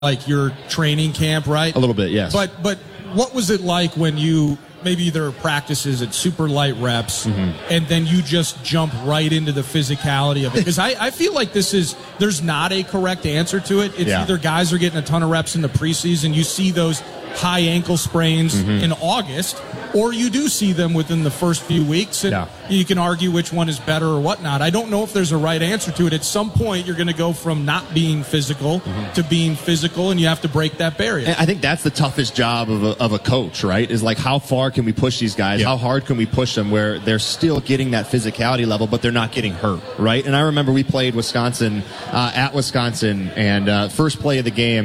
like your training camp, right? A little bit, yes. But what was it like when you maybe there are practices at super light reps and then you just jump right into the physicality of it? Because I feel like there's not a correct answer to it. It's either guys are getting a ton of reps in the preseason, you see those high ankle sprains in August, or you do see them within the first few weeks, and you can argue which one is better or whatnot. I don't know if there's a right answer to it. At some point, you're going to go from not being physical to being physical, and you have to break that barrier. And I think that's the toughest job of a coach, right? Is like, how far can we push these guys? How hard can we push them where they're still getting that physicality level, but they're not getting hurt, right? And I remember we played Wisconsin at Wisconsin, and first play of the game,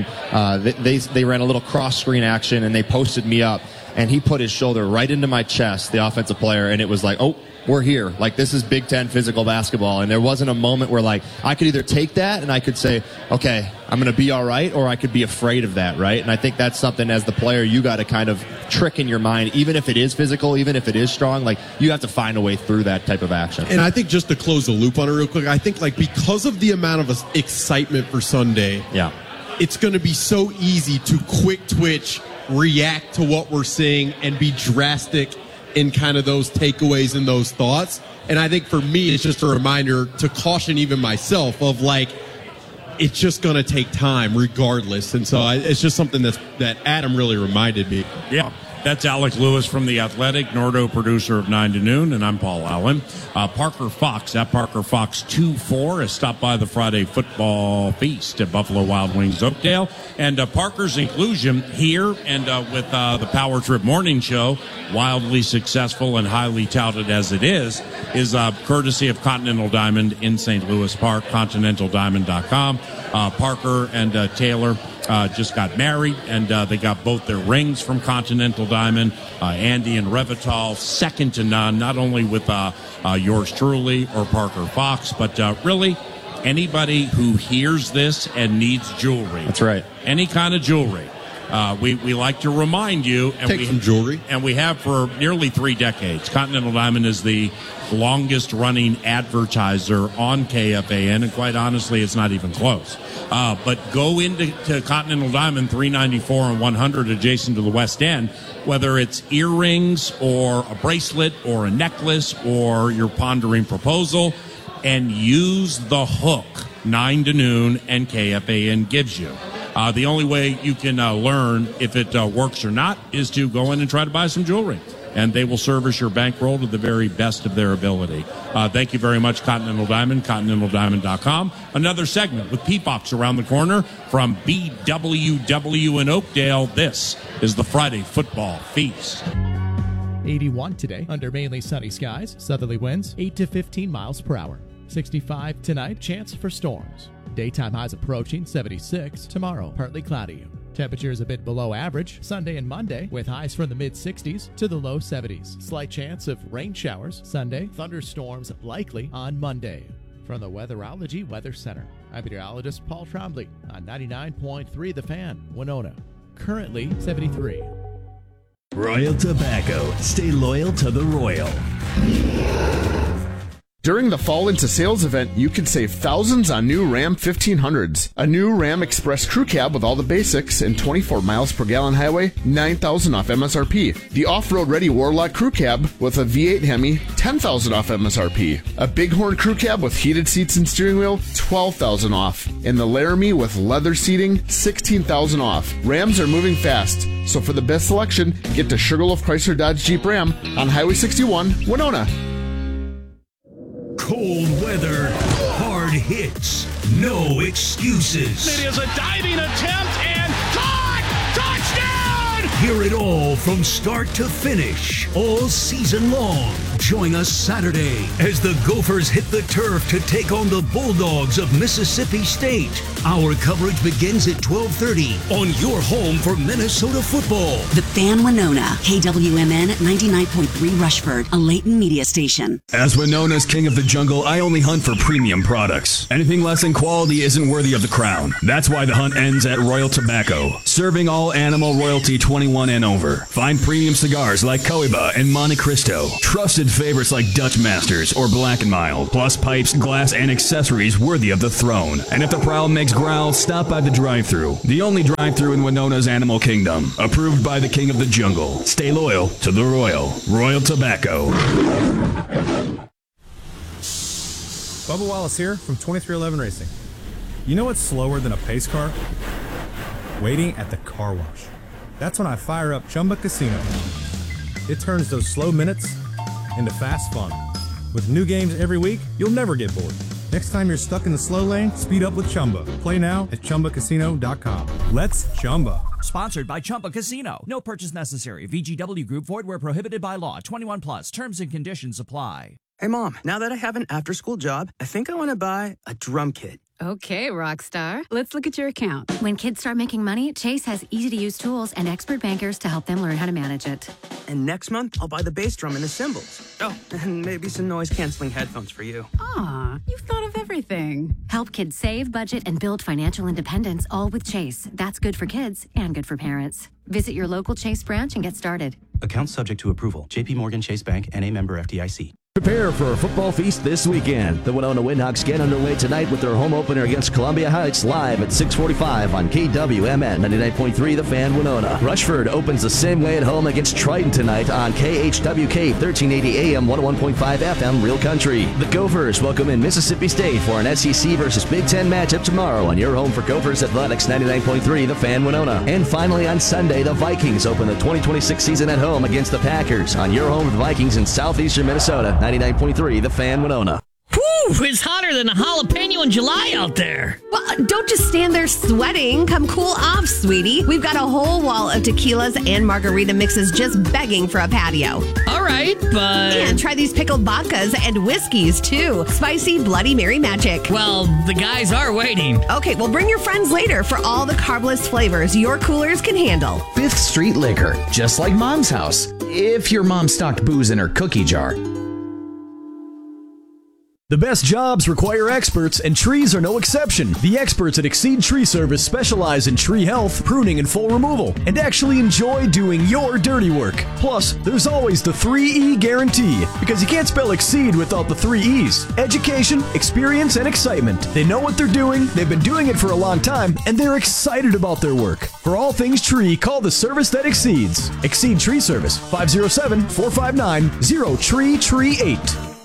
they ran a little cross screen action, and they posted me up. And he put his shoulder right into my chest, the offensive player, and it was like, oh, we're here. Like, this is Big Ten physical basketball. And there wasn't a moment where, like, I could either take that and I could say, okay, I'm going to be all right, or I could be afraid of that, right? And I think that's something as the player you got to kind of trick in your mind, even if it is physical, even if it is strong, like, you have to find a way through that type of action. And I think just to close the loop on it real quick, I think, like, because of the amount of excitement for Sunday, it's going to be so easy to quick twitch, react to what we're seeing, and be drastic in kind of those takeaways and those thoughts. And I think for me, it's just a reminder to caution even myself of, like, it's just going to take time regardless. And so it's just something that Adam really reminded me. Yeah. That's Alec Lewis from The Athletic, Nordo, producer of 9 to Noon, and I'm Paul Allen. Parker Fox, at Parker Fox 24, has stopped by the Friday football feast at Buffalo Wild Wings Oakdale. And Parker's inclusion here and with the Power Trip Morning Show, wildly successful and highly touted as it is courtesy of Continental Diamond in St. Louis Park, continentaldiamond.com. Parker and Taylor just got married, and they got both their rings from Continental Diamond. Andy and Revital, second to none, not only with yours truly or Parker Fox, but really anybody who hears this and needs jewelry. That's right. Any kind of jewelry. We like to remind you, and Take some jewelry, and we have for nearly 3 decades. Continental Diamond is the longest running advertiser on KFAN, and quite honestly, it's not even close. But go into Continental Diamond, 394 and 100, adjacent to the West End, whether it's earrings or a bracelet or a necklace or you're pondering proposal, and use the hook 9 to Noon and KFAN gives you. The only way you can learn if it works or not is to go in and try to buy some jewelry, and they will service your bankroll to the very best of their ability. Thank you very much, Continental Diamond, continentaldiamond.com. Another segment with P-Fox around the corner from BWW in Oakdale. This is the Friday Football Feast. 81 today under mainly sunny skies. Southerly winds 8 to 15 miles per hour. 65 tonight, chance for storms. Daytime highs approaching 76. Tomorrow, partly cloudy. Temperatures a bit below average Sunday and Monday, with highs from the mid-60s to the low 70s. Slight chance of rain showers Sunday. Thunderstorms likely on Monday. From the Weatherology Weather Center, I'm meteorologist Paul Trombley on 99.3 The Fan, Winona. Currently 73. Royal Tobacco. Stay loyal to the Royal. During the Fall Into Sales event, you can save thousands on new Ram 1500s. A new Ram Express Crew Cab with all the basics and 24 miles per gallon highway, $9,000 off MSRP. The off-road ready Warlock Crew Cab with a V8 Hemi, $10,000 off MSRP. A Bighorn Crew Cab with heated seats and steering wheel, $12,000 off. And the Laramie with leather seating, $16,000 off. Rams are moving fast, so for the best selection, get to Sugarloaf Chrysler Dodge Jeep Ram on Highway 61, Winona. Cold weather, hard hits, no excuses. It is a diving attempt and caught! Touchdown! Hear it all from start to finish, all season long. Join us Saturday as the Gophers hit the turf to take on the Bulldogs of Mississippi State. Our coverage begins at 12:30 on your home for Minnesota football. The Fan Winona, KWMN 99.3 Rushford, a Layton media station. As Winona's king of the jungle, I only hunt for premium products. Anything less than quality isn't worthy of the crown. That's why the hunt ends at Royal Tobacco, serving all animal royalty 21 and over. Find premium cigars like Cohiba and Monte Cristo, trusted favorites like Dutch Masters or Black & Mild, plus pipes, glass, and accessories worthy of the throne. And if the prowl makes growl, stop by the drive-thru. The only drive-thru in Winona's Animal Kingdom. Approved by the King of the Jungle. Stay loyal to the Royal. Royal Tobacco. Bubba Wallace here from 2311 Racing. You know what's slower than a pace car? Waiting at the car wash. That's when I fire up Chumba Casino. It turns those slow minutes into fast fun. With new games every week, you'll never get bored. Next time you're stuck in the slow lane, speed up with Chumba. Play now at ChumbaCasino.com. Let's Chumba. Sponsored by Chumba Casino. No purchase necessary. VGW Group. Void where prohibited by law. 21 plus. Terms and conditions apply. Hey, Mom. Now that I have an after-school job, I think I want to buy a drum kit. Okay, Rockstar. Let's look at your account. When kids start making money, Chase has easy-to-use tools and expert bankers to help them learn how to manage it. And next month, I'll buy the bass drum and the cymbals. Oh, and maybe some noise-canceling headphones for you. Aw, you've thought of everything. Help kids save, budget, and build financial independence, all with Chase. That's good for kids and good for parents. Visit your local Chase branch and get started. Account subject to approval. JP Morgan Chase Bank, N.A. member FDIC. Prepare for a football feast this weekend. The Winona Windhawks get underway tonight with their home opener against Columbia Heights live at 6:45 on KWMN 99.3 The Fan Winona. Rushford opens the same way at home against Triton tonight on KHWK 1380 AM 101.5 FM Real Country. The Gophers welcome in Mississippi State for an SEC versus Big Ten matchup tomorrow on your home for Gophers Athletics 99.3 The Fan Winona. And finally on Sunday, the Vikings open the 2026 season at home against the Packers on your home for the Vikings in southeastern Minnesota. 99.3 The Fan Winona. Whew, it's hotter than a jalapeno in July out there. Well, don't just stand there sweating. Come cool off, sweetie. We've got a whole wall of tequilas and margarita mixes just begging for a patio. All right, but... And try these pickled vodkas and whiskeys, too. Spicy Bloody Mary magic. Well, the guys are waiting. Okay, well, bring your friends later for all the carbless flavors your coolers can handle. 5th Street Liquor, just like Mom's house. If your mom stocked booze in her cookie jar. The best jobs require experts, and trees are no exception. The experts at Exceed Tree Service specialize in tree health, pruning, and full removal, and actually enjoy doing your dirty work. Plus, there's always the 3E guarantee, because you can't spell Exceed without the 3 E's. Education, experience, and excitement. They know what they're doing, they've been doing it for a long time, and they're excited about their work. For all things tree, call the service that exceeds. Exceed Tree Service, 507-459-0338.